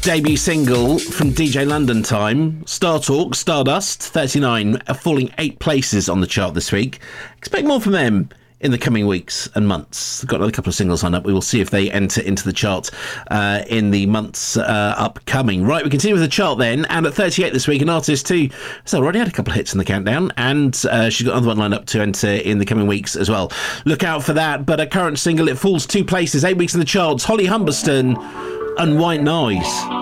Debut single from DJ London time. Star Talk, Stardust, 39, falling 8 places on the chart this week. Expect more from them in the coming weeks and months. They've got another couple of singles lined up. We will see if they enter into the chart in the months upcoming. Right, we continue with the chart then, and at 38 this week, an artist who has already had a couple of hits in the countdown, and she's got another one lined up to enter in the coming weeks as well. Look out for that. But a current single, it falls 2 places, 8 weeks in the charts. Holly Humberstone and White Noise.